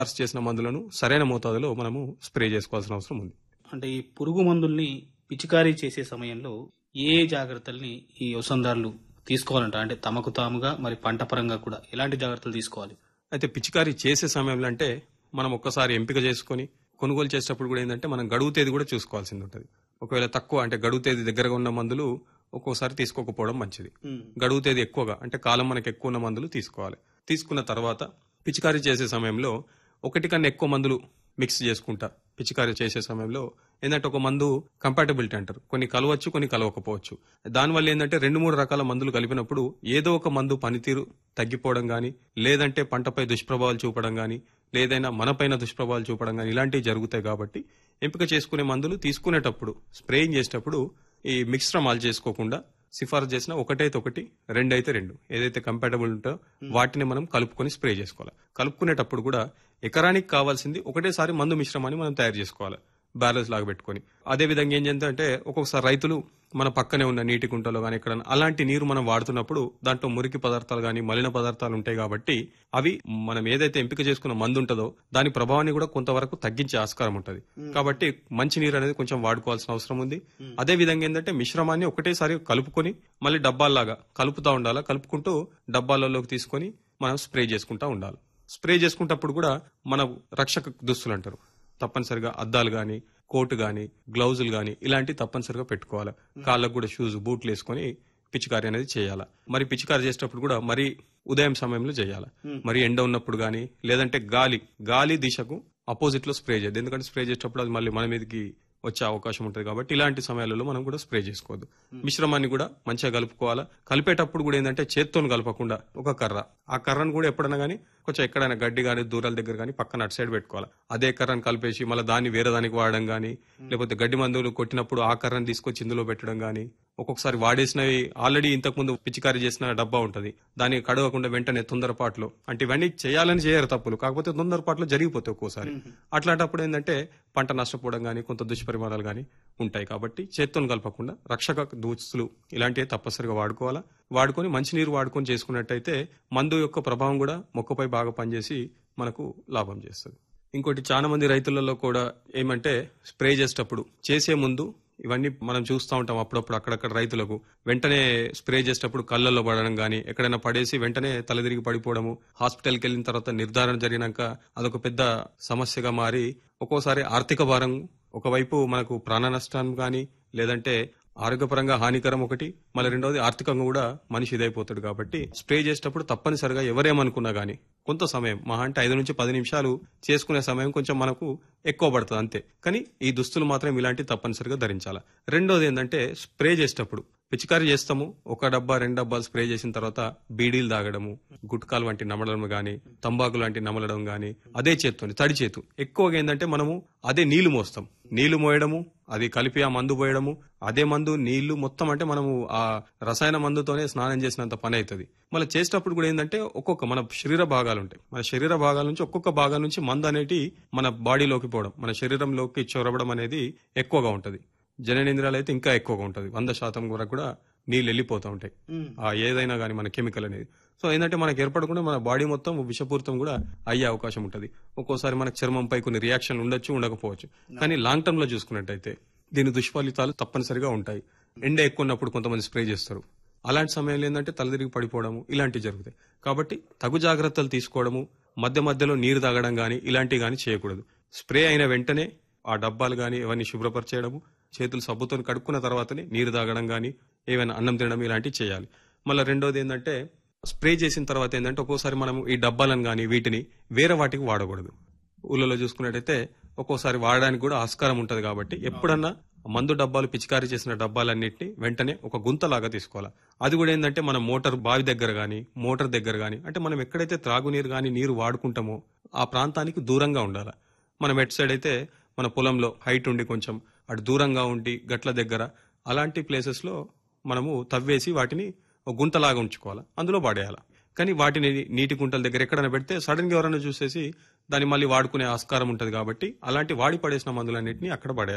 సిఫార్సు చేసిన మందులను సరైన మోతాదులో మనము స్ప్రే చేసుకోవాల్సిన అవసరం ఉంది. అంటే ఈ పురుగు మందుల్ని పిచికారీ చేసే సమయంలో ఏ జాగ్రత్తల్ని ఈ వ్యవసాయదారులు తీసుకోవాలంటారు? అంటే తమకు తాముగా మరి పంట పరంగా కూడా ఎలాంటి జాగ్రత్తలు తీసుకోవాలి? అయితే పిచికారీ చేసే సమయంలో అంటే మనం ఒక్కసారి ఎంపిక చేసుకుని కొనుగోలు చేసేటప్పుడు కూడా ఏంటంటే మనం గడువు తేదీ కూడా చూసుకోవాల్సింది ఉంటుంది. ఒకవేళ తక్కువ అంటే గడువు తేదీ దగ్గరగా ఉన్న మందులు ఒక్కోసారి తీసుకోకపోవడం మంచిది. గడువు తేదీ ఎక్కువగా అంటే కాలం మనకు ఎక్కువ ఉన్న మందులు తీసుకోవాలి. తీసుకున్న తర్వాత పిచికారీ చేసే సమయంలో ఒకటి కన్నా ఎక్కువ మందులు మిక్స్ చేసుకుంటా పిచికారీ చేసే సమయంలో ఏంటంటే ఒక మందు కంపాటబిలిటీ అంటారు, కొన్ని కలవచ్చు కొన్ని కలవకపోవచ్చు. దానివల్ల ఏంటంటే 2-3 రకాల మందులు కలిపినప్పుడు ఏదో ఒక మందు పనితీరు తగ్గిపోవడం గానీ, లేదంటే పంటపై దుష్ప్రభావాలు చూపడం గానీ, లేదైనా మనపైన దుష్ప్రభావాలు చూపడం గానీ ఇలాంటివి జరుగుతాయి. కాబట్టి ఎంపిక చేసుకునే మందులు తీసుకునేటప్పుడు స్ప్రేయింగ్ చేసేటప్పుడు ఈ మిశ్రమాలు చేసుకోకుండా సిఫార్సు చేసిన ఒకటైతే ఒకటి, రెండైతే రెండు, ఏదైతే కంపాటబుల్ ఉంటో వాటిని మనం కలుపుకొని స్ప్రే చేసుకోవాలి. కలుపుకునేటప్పుడు కూడా ఎకరానికి కావాల్సింది ఒకటేసారి మందు మిశ్రమాన్ని మనం తయారు చేసుకోవాలి బ్యాలెన్స్ లాగా పెట్టుకొని. అదే విధంగా ఏం చేద్దంటే ఒక్కొక్కసారి రైతులు మన పక్కనే ఉన్న నీటి కుంటలో కానీ ఎక్కడ అలాంటి నీరు మనం వాడుతున్నప్పుడు దాంట్లో మురికి పదార్థాలు కానీ మలిన పదార్థాలు ఉంటాయి. కాబట్టి అవి మనం ఏదైతే ఎంపిక చేసుకున్న మందు ఉంటుందో దాని ప్రభావాన్ని కూడా కొంతవరకు తగ్గించే ఆస్కారం ఉంటుంది. కాబట్టి మంచి నీరు అనేది కొంచెం వాడుకోవాల్సిన అవసరం ఉంది. అదే విధంగా ఏంటంటే మిశ్రమాన్ని ఒకటేసారి కలుపుకొని మళ్ళీ డబ్బాల్లాగా కలుపుతూ ఉండాలి. కలుపుకుంటూ డబ్బాలలోకి తీసుకొని మనం స్ప్రే చేసుకుంటూ ఉండాలి. స్ప్రే చేసుకుంటప్పుడు కూడా మన రక్షక దుస్తులు అంటారు, తప్పనిసరిగా అద్దాలు గాని, కోట్ గాని, గ్లౌజులు గాని ఇలాంటివి తప్పనిసరిగా పెట్టుకోవాలి. కాళ్ళకు కూడా షూస్, బూట్లు వేసుకొని పిచికారీ అనేది చేయాలి. మరి పిచికారీ చేసేటప్పుడు కూడా మరి ఉదయం సమయంలో చేయాలి. మరి ఎండ ఉన్నప్పుడు గాని, లేదంటే గాలి దిశకు అపోజిట్ లో స్ప్రే చేయదు. ఎందుకంటే స్ప్రే చేసేటప్పుడు అది మళ్ళీ మన మీదకి వచ్చే అవకాశం ఉంటుంది. కాబట్టి ఇలాంటి సమయాలలో మనం కూడా స్ప్రే చేసుకోవద్దు. మిశ్రమాన్ని కూడా మంచిగా కలుపుకోవాలా. కలిపేటప్పుడు కూడా ఏంటంటే చేత్తో కలపకుండా ఒక కర్ర, ఆ కర్రను కూడా ఎప్పుడైనా కానీ కొంచెం ఎక్కడైనా గడ్డి కానీ దూరాల దగ్గర కానీ పక్కన అటు సైడ్ పెట్టుకోవాలి. అదే కర్రను కలిపేసి మళ్ళీ దాన్ని వేరే దానికి వాడడం కానీ, లేకపోతే గడ్డి మందులు కొట్టినప్పుడు ఆ కర్రను తీసుకొచ్చి ఇందులో పెట్టడం కానీ, ఒక్కొక్కసారి వాడేసినవి ఆల్రెడీ ఇంతకు ముందు పిచికారీ చేసిన డబ్బా ఉంటుంది, దాన్ని కడగకుండా వెంటనే తొందరపాట్లో, అంటే ఇవన్నీ చేయాలని చేయరు తప్పులు, కాకపోతే తొందరపాట్లో జరిగిపోతాయి ఒక్కోసారి. అట్లాంటప్పుడు ఏంటంటే పంట నష్టపోవడం కానీ కొంత దుష్పరిమాణాలు కానీ ఉంటాయి. కాబట్టి చేత్తో కలపకుండా రక్షక దుస్తులు ఇలాంటివి తప్పనిసరిగా వాడుకోవాలా. వాడుకొని మంచినీరు వాడుకొని చేసుకున్నట్టయితే మందు యొక్క ప్రభావం కూడా మొక్కపై బాగా పనిచేసి మనకు లాభం చేస్తుంది. ఇంకోటి చాలా మంది రైతులలో కూడా ఏమంటే స్ప్రే చేసేటప్పుడు చేసే ముందు ఇవన్నీ మనం చూస్తూ ఉంటాం అప్పుడప్పుడు అక్కడక్కడ రైతులకు వెంటనే స్ప్రే చేసేటప్పుడు కళ్ళల్లో పడడం గానీ, ఎక్కడైనా పడేసి వెంటనే తలదిరిగి పడిపోవడము, హాస్పిటల్కి వెళ్ళిన తర్వాత నిర్ధారణ జరిగినాక అదొక పెద్ద సమస్యగా మారి ఒక్కోసారి ఆర్థిక భారం, ఒకవైపు మనకు ప్రాణ నష్టం గానీ, లేదంటే ఆరోగ్యపరంగా హానికరం ఒకటి, మళ్ళీ రెండోది ఆర్థికంగా కూడా మనిషి ఇదైపోతాడు. కాబట్టి స్ప్రే చేసేటప్పుడు తప్పనిసరిగా ఎవరేమనుకున్నా గానీ కొంత సమయం, మహా అంటే 5 నుంచి 10 నిమిషాలు చేసుకునే సమయం కొంచెం మనకు ఎక్కువ పడుతుంది అంతే. కానీ ఈ దుస్తులు మాత్రం ఇలాంటివి తప్పనిసరిగా ధరించాలి. రెండోది ఏంటంటే స్ప్రే చేసేటప్పుడు పిచికారీ చేస్తాము, 1 డబ్బా 2 డబ్బాలు స్ప్రే చేసిన తర్వాత బీడీలు తాగడము, గుట్కాలు వంటి నమలడం గానీ, తంబాకు లాంటి నమలడం గానీ, అదే చేత్తోని తడి చేతు ఎక్కువగా ఏంటంటే మనము అదే నీళ్లు మోస్తాం, నీళ్లు మోయడము, అది కలిపి ఆ మందు పోయడము, అదే మందు నీళ్లు మొత్తం అంటే మనము ఆ రసాయన మందుతోనే స్నానం చేసినంత పని అవుతుంది. మళ్ళీ చేసేటప్పుడు కూడా ఏంటంటే ఒక్కొక్క మన శరీర భాగాలు ఉంటాయి, మన శరీర భాగాల నుంచి ఒక్కొక్క భాగాల నుంచి మందు అనేది మన బాడీలోకి పోవడం, మన శరీరంలోకి చొరబడం అనేది ఎక్కువగా ఉంటది. జననేంద్రియాలు అయితే ఇంకా ఎక్కువగా ఉంటది, 100% వరకు కూడా నీళ్ళు వెళ్ళిపోతూ ఉంటాయి ఆ ఏదైనా కానీ మన కెమికల్ అనేది. సో ఏంటంటే మనకు ఏర్పడకుండా మన బాడీ మొత్తం విషపూరితం కూడా అయ్యే అవకాశం ఉంటుంది. ఒక్కోసారి మనకు చర్మంపై కొన్ని రియాక్షన్లు ఉండొచ్చు, ఉండకపోవచ్చు. కానీ లాంగ్ టర్మ్ లో చూసుకున్నట్టయితే దీని దుష్ఫలితాలు తప్పనిసరిగా ఉంటాయి. ఎండ ఎక్కువ ఉన్నప్పుడు కొంతమంది స్ప్రే చేస్తారు, అలాంటి సమయంలో ఏంటంటే తలదిరిగి పడిపోవడము ఇలాంటివి జరుగుతాయి. కాబట్టి తగు జాగ్రత్తలు తీసుకోవడము, మధ్యలో నీరు తాగడం గానీ ఇలాంటివి గానీ చేయకూడదు. స్ప్రే అయిన వెంటనే ఆ డబ్బాలు గానీ ఇవన్నీ శుభ్రపరచేయడము, చేతులు సబ్బుతో కడుక్కున్న తర్వాతనే నీరు తాగడం గానీ ఏమైనా అన్నం తినడం ఇలాంటివి చేయాలి. మళ్ళీ రెండోది ఏంటంటే స్ప్రే చేసిన తర్వాత ఏంటంటే ఒక్కోసారి మనం ఈ డబ్బాలను గానీ వీటిని వేరే వాటికి వాడకూడదు. ఊళ్ళలో చూసుకున్నట్టయితే ఒక్కోసారి వాడడానికి కూడా ఆస్కారం ఉంటది. కాబట్టి ఎప్పుడన్నా మందు డబ్బాలు పిచికారీ చేసిన డబ్బాలన్నింటినీ వెంటనే ఒక గుంతలాగా తీసుకోవాలి. అది కూడా ఏంటంటే మన మోటార్ బావి దగ్గర గానీ, మోటార్ దగ్గర గానీ, అంటే మనం ఎక్కడైతే త్రాగునీరు గానీ నీరు వాడుకుంటామో ఆ ప్రాంతానికి దూరంగా ఉండాలి. మనం ఎట్ సైడ్ అయితే మన పొలంలో హైట్ ఉండి కొంచెం అటు దూరంగా ఉండి గట్ల దగ్గర అలాంటి ప్లేసెస్ లో మనము తవ్వేసి వాటిని ఒక గుంతలాగా ఉంచుకోవాలి, అందులో పడేయాలి. కానీ వాటిని నీటి గుంటల దగ్గర ఎక్కడైనా పెడితే సడన్ గా ఎవరైనా చూసేసి దాన్ని మళ్ళీ వాడుకునే ఆస్కారం ఉంటది. కాబట్టి అలాంటి వాడి పడేసిన మందులన్నింటినీ అక్కడ పడేయాలి.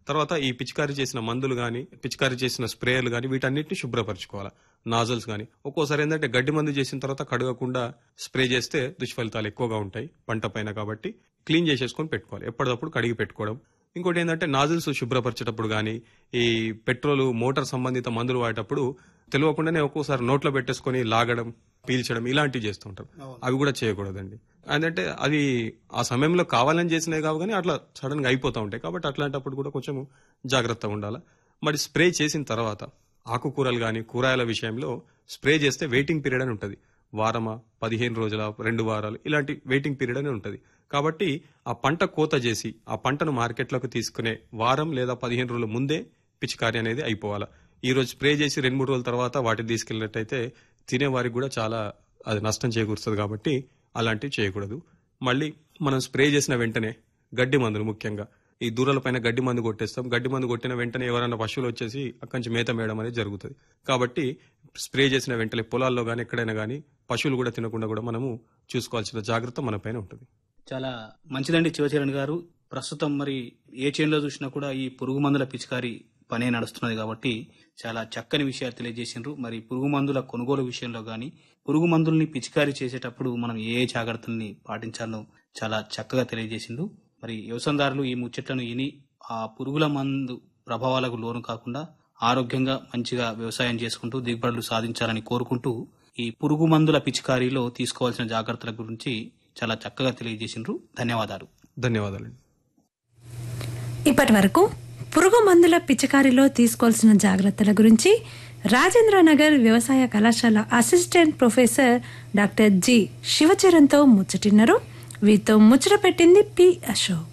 తర్వాత ఈ పిచికారీ చేసిన మందులు గాని, పిచికారీ చేసిన స్ప్రేయర్లు గాని వీటన్నిటిని శుభ్రపరచుకోవాలి. నాజల్స్ గాని ఒక్కోసారి ఏంటంటే గడ్డి మందు చేసిన తర్వాత కడగకుండా స్ప్రే చేస్తే దుష్ఫలితాలు ఎక్కువగా ఉంటాయి పంట పైన. కాబట్టి క్లీన్ చేసేసుకొని పెట్టుకోవాలి, ఎప్పటికప్పుడు కడిగి పెట్టుకోవడం. ఇంకోటి ఏంటంటే నాజిల్స్ శుభ్రపరిచేటప్పుడు గానీ, ఈ పెట్రోల్ మోటార్ సంబంధిత మందులు వాడేటప్పుడు తెలియకుండానే ఒక్కోసారి నోట్లో పెట్టేసుకొని లాగడం, పీల్చడం ఇలాంటివి చేస్తూ ఉంటారు. అవి కూడా చేయకూడదండి. ఏంటంటే అది ఆ సమయంలో కావాలని చేసినవి కావు కానీ అట్లా సడన్ గా అయిపోతూ ఉంటాయి. కాబట్టి అట్లాంటప్పుడు కూడా కొంచెం జాగ్రత్తగా ఉండాలి. మరి స్ప్రే చేసిన తర్వాత ఆకుకూరలు గానీ, కూరగాయల విషయంలో స్ప్రే చేస్తే వెయిటింగ్ పీరియడ్ అని ఉంటుంది. వారమా, 15 రోజుల, 2 వారాలు ఇలాంటి వెయిటింగ్ పీరియడ్ అని ఉంటుంది. కాబట్టి ఆ పంట కోత చేసి ఆ పంటను మార్కెట్లోకి తీసుకునే వారం లేదా 15 రోజుల ముందే పిచికారీ అనేది అయిపోవాలి. ఈ రోజు స్ప్రే చేసి 2-3 రోజుల తర్వాత వాటిని తీసుకెళ్ళినట్టయితే తినేవారికి కూడా చాలా అది నష్టం చేకూరుస్తుంది. కాబట్టి అలాంటివి చేయకూడదు. మళ్ళీ మనం స్ప్రే చేసిన వెంటనే గడ్డి మందులు, ముఖ్యంగా ఈ దూరాల పైన గడ్డి మందు కొట్టేస్తాం. గడ్డి మందు కొట్టిన వెంటనే ఎవరైనా పశువులు వచ్చేసి అక్కడి నుంచి మేత మేయడం అనేది జరుగుతుంది. కాబట్టి స్ప్రే చేసిన వెంటనే పొలాల్లో కానీ ఎక్కడైనా కానీ పశువులు కూడా తినకుండా కూడా మనము చూసుకోవాల్సిన జాగ్రత్త మన పైన ఉంటుంది. చాలా మంచిదండి శివచరణ్ గారు. ప్రస్తుతం మరి ఏ చేనులో చూసినా కూడా ఈ పురుగు మందుల పిచికారి పనే నడుస్తున్నది కాబట్టి చాలా చక్కని విషయాలు తెలియజేసిండ్రు. మరి పురుగు మందుల కొనుగోలు విషయంలో గాని, పురుగు మందుల్ని పిచికారీ చేసేటప్పుడు మనం ఏ జాగ్రత్తల్ని పాటించాలో చాలా చక్కగా తెలియజేసిండ్రు. మరి వ్యవసాయదారులు ఈ ముచ్చట్లను విని ఆ పురుగుల మందు ప్రభావాలకు లోను కాకుండా ఆరోగ్యంగా మంచిగా వ్యవసాయం చేసుకుంటూ దిగుబడులు సాధించాలని కోరుకుంటూ ఈ పురుగు మందుల పిచికారీలో తీసుకోవాల్సిన జాగ్రత్తల గురించి చాలా చక్కగా తెలియజేసిండ్రు. ధన్యవాదాలు. ధన్యవాదాలండి. ఇప్పటి వరకు పురుగు మందుల పిచికారీలో తీసుకోవాల్సిన జాగ్రత్తల గురించి రాజేంద్రనగర్ వ్యవసాయ కళాశాల అసిస్టెంట్ ప్రొఫెసర్ డాక్టర్ జి శివచరణ్తో ముచ్చటిన్నారు. వీరితో ముచ్చట పెట్టింది పి అశోక్.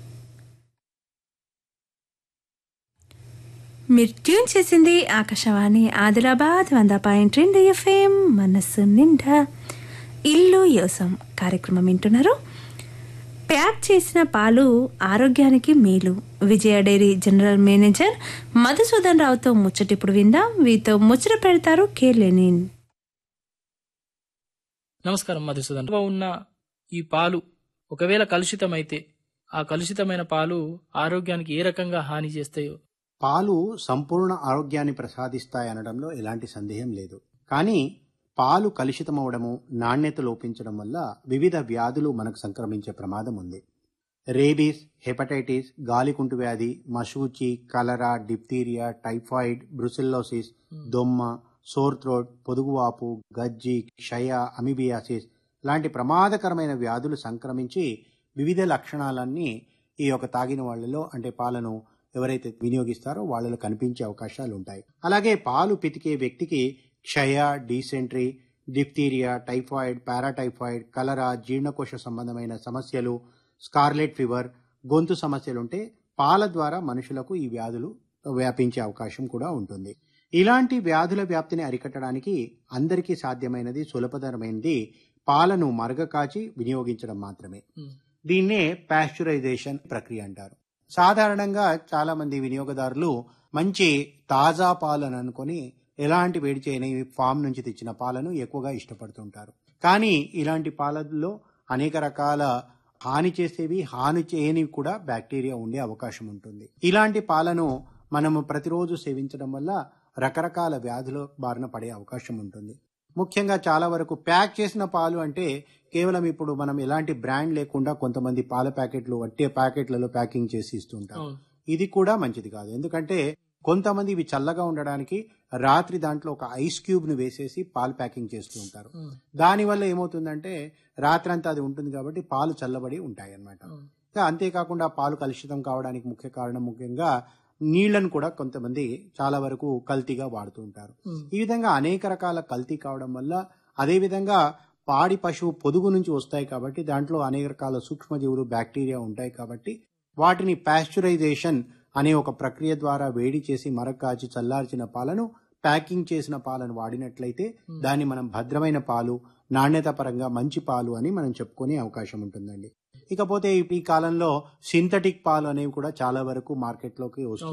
మీరు ట్యూన్ చేసింది ఆకాశవాణి ఆదిలాబాద్ 100.2 FM మనస్సు నిండా. ఇల్లు యోసం కార్యక్రమం వింటున్నారు. ప్యాక్ చేసిన పాలు ఆరోగ్యానికి మేలు. విజయ డైరీ జనరల్ మేనేజర్ మధుసూదన్ రావుతో ముచ్చటిప్పుడు విందాం. వీరితో ముచ్చట పెడతారు కె లెనిన్. నమస్కారం మధుసూదన్. ఉన్న ఈ పాలు ఒకవేళ కలుషితమైతే ఆ కలుషితమైన పాలు ఆరోగ్యానికి ఏ రకంగా హాని చేస్తాయో. పాలు సంపూర్ణ ఆరోగ్యాన్ని ప్రసాదిస్తాయనడంలో ఎలాంటి సందేహం లేదు. కానీ పాలు కలుషితమవడము, నాణ్యత లోపించడం వల్ల వివిధ వ్యాధులు మనకు సంక్రమించే ప్రమాదం ఉంది. రేబీస్, హెపటైటిస్, గాలికుంటు వ్యాధి, మశూచి, కలరా, diphtheria, typhoid, brucellosis, దొమ్మ, sore throat, పొదుగువాపు, గజ్జి, క్షయ, అమీబియాసిస్ లాంటి ప్రమాదకరమైన వ్యాధులు సంక్రమించి వివిధ లక్షణాలన్నీ ఈ యొక్క తాగిన వాళ్లలో, అంటే పాలను ఎవరైతే వినియోగిస్తారో వాళ్లలో కనిపించే అవకాశాలు ఉంటాయి. అలాగే పాలు పితికే వ్యక్తికి క్షయ, డీసెంట్రీ, డిప్తీరియా, టైఫాయిడ్, పారాటైఫాయిడ్, కలరా, జీర్ణకోశ సంబంధమైన సమస్యలు, స్కార్లెట్ ఫీవర్, గొంతు సమస్యలుంటే పాల ద్వారా మనుషులకు ఈ వ్యాధులు వ్యాపించే అవకాశం కూడా ఉంటుంది. ఇలాంటి వ్యాధుల వ్యాప్తిని అరికట్టడానికి అందరికీ సాధ్యమైనది, సులభతరమైనది పాలను మరగకాచి వినియోగించడం మాత్రమే. దీన్నే పాస్చురైజేషన్ ప్రక్రియ అంటారు. సాధారణంగా చాలా మంది వినియోగదారులు మంచి తాజా పాలను అనుకుని ఎలాంటి వేడి చేయని ఫామ్ నుంచి తెచ్చిన పాలను ఎక్కువగా ఇష్టపడుతుంటారు. కానీ ఇలాంటి పాలల్లో అనేక రకాల హాని చేసేవి, హాని చేయనివి కూడా బ్యాక్టీరియా ఉండే అవకాశం ఉంటుంది. ఇలాంటి పాలను మనము ప్రతిరోజు సేవించడం వల్ల రకరకాల వ్యాధుల బారిన పడే అవకాశం ఉంటుంది. ముఖ్యంగా చాలా వరకు ప్యాక్ చేసిన పాలు అంటే కేవలం ఇప్పుడు మనం ఎలాంటి బ్రాండ్ లేకుండా కొంతమంది పాల ప్యాకెట్లు వట్టే ప్యాకెట్లలో ప్యాకింగ్ చేసి ఇస్తుంటారు. ఇది కూడా మంచిది కాదు. ఎందుకంటే కొంతమంది ఇవి చల్లగా ఉండడానికి రాత్రి దాంట్లో ఒక ఐస్ క్యూబ్ ను వేసేసి పాలు ప్యాకింగ్ చేస్తూ ఉంటారు. దానివల్ల ఏమవుతుందంటే రాత్రంతా అది ఉంటుంది కాబట్టి పాలు చల్లబడి ఉంటాయి అన్నమాట. అంతేకాకుండా పాలు కలుషితం కావడానికి ముఖ్య కారణం ముఖ్యంగా నీళ్లను కూడా కొంతమంది చాలా వరకు కల్తీగా వాడుతూ ఉంటారు. ఈ విధంగా అనేక రకాల కల్తీ కావడం వల్ల, అదేవిధంగా పాడి పశువు పొదుగు నుంచి వస్తాయి కాబట్టి దాంట్లో అనేక రకాల సూక్ష్మజీవులు, బ్యాక్టీరియా ఉంటాయి కాబట్టి వాటిని పాస్చురైజేషన్ అనే ఒక ప్రక్రియ ద్వారా వేడి చేసి మరకాచి చల్లార్చిన పాలను, ప్యాకింగ్ చేసిన పాలను వాడినట్లయితే దాన్ని మనం భద్రమైన పాలు, నాణ్యత పరంగా మంచి పాలు అని మనం చెప్పుకునే అవకాశం ఉంటుందండి. ఇకపోతే ఈ కాలంలో సింథటిక్ పాలు అనేవి కూడా చాలా వరకు మార్కెట్లోకి వస్తున్నాయి.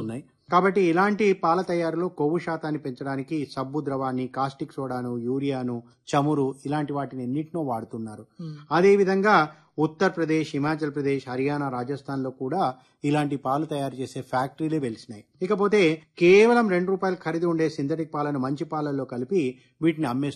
కాబట్టి ఇలాంటి పాల తయారీలో కొవ్వు శాతాన్ని పెంచడానికి సబ్బు ద్రవాన్ని, కాస్టిక్ సోడాను, యూరియాను, చమురు ఇలాంటి వాటిని ఎన్నిటినో వాడుతున్నారు. అదేవిధంగా ఉత్తరప్రదేశ్, హిమాచల్ ప్రదేశ్, హర్యానా, రాజస్థాన్ లో కూడా ఇలాంటి పాలు తయారు చేసే ఫ్యాక్టరీలే వెలిసినాయి. ఇకపోతే కేవలం ₹2 ఖరీదు ఉండే సింథటిక్ పాలను మంచి పాలల్లో కలిపి వీటిని అమ్మేస్తున్నారు.